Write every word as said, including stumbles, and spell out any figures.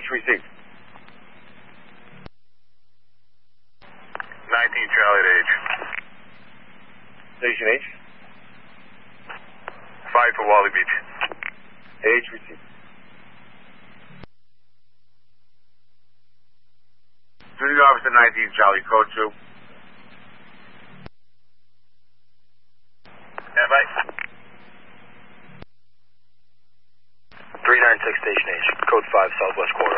H received. nineteen Charlie to H. Station H. five for Wally Beach. H received. Duty Officer nineteen Charlie, code two. Yeah, bye. three nine six Station H, code five, southwest corner.